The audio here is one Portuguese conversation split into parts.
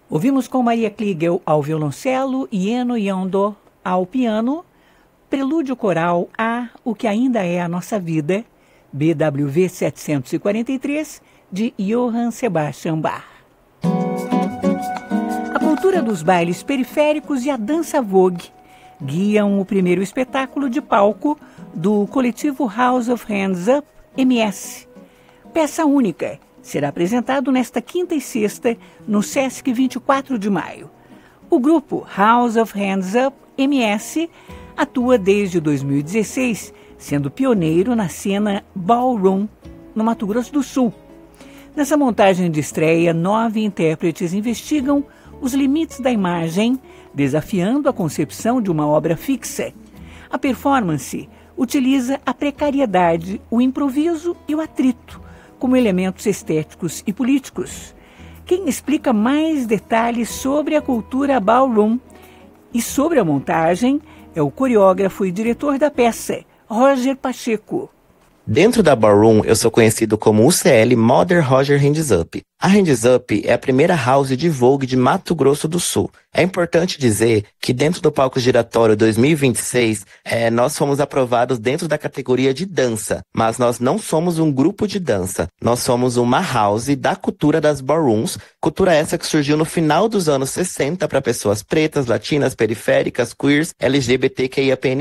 Ouvimos com Maria Kliegel ao violoncelo e Eno Yondo ao piano, prelúdio coral a O que ainda é a nossa vida, BWV 743, de Johann Sebastian Bach. A cultura dos bailes periféricos e a dança vogue guiam o primeiro espetáculo de palco do coletivo House of Hands Up, MS. Peça única, será apresentado nesta quinta e sexta no Sesc 24 de maio. O grupo House of Hands Up, MS, atua desde 2016, sendo pioneiro na cena ballroom no Mato Grosso do Sul. Nessa montagem de estreia, 9 intérpretes investigam os limites da imagem, desafiando a concepção de uma obra fixa. A performance utiliza a precariedade, o improviso e o atrito como elementos estéticos e políticos. Quem explica mais detalhes sobre a cultura ballroom e sobre a montagem é o coreógrafo e diretor da peça, Roger Pacheco. Dentro da Ballroom, eu sou conhecido como UCL Mother Roger Hands Up. A Hands Up é a primeira house de Vogue de Mato Grosso do Sul. É importante dizer que dentro do Palco Giratório 2026, nós fomos aprovados dentro da categoria de dança, mas nós não somos um grupo de dança. Nós somos uma house da cultura das ballrooms, cultura essa que surgiu no final dos anos 60 para pessoas pretas, latinas, periféricas, queers, LGBTQIAPN+.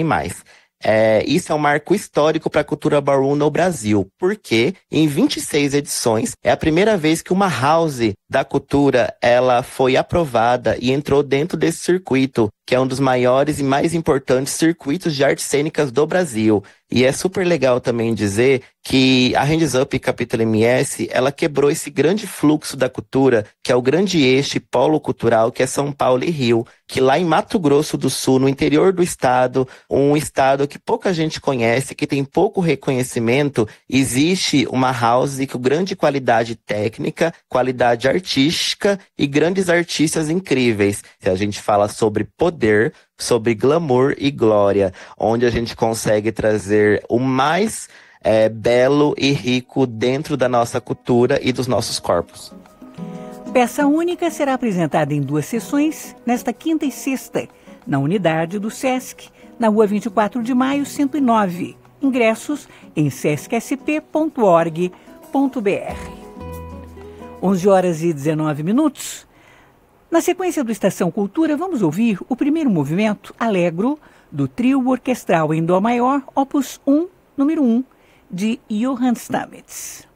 Isso é um marco histórico para a cultura ballroom no Brasil, porque em 26 edições é a primeira vez que uma house da cultura ela foi aprovada e entrou dentro desse circuito, que é um dos maiores e mais importantes circuitos de artes cênicas do Brasil. E é super legal também dizer que a Hands Up Capítulo MS, ela quebrou esse grande fluxo da cultura, que é o grande eixo polo cultural, que é São Paulo e Rio, que lá em Mato Grosso do Sul, no interior do estado, um estado que pouca gente conhece, que tem pouco reconhecimento, existe uma house com grande qualidade técnica, qualidade artística e grandes artistas incríveis. Se a gente fala sobre poder, sobre glamour e glória, onde a gente consegue trazer o mais belo e rico dentro da nossa cultura e dos nossos corpos. Peça única será apresentada em 2 sessões, nesta quinta e sexta, na unidade do Sesc, na rua 24 de maio, 109. Ingressos em sescsp.org.br. 11h19. Na sequência do Estação Cultura, vamos ouvir o primeiro movimento, Allegro, do trio orquestral em Dó maior, opus 1, número 1, de Johann Stamitz.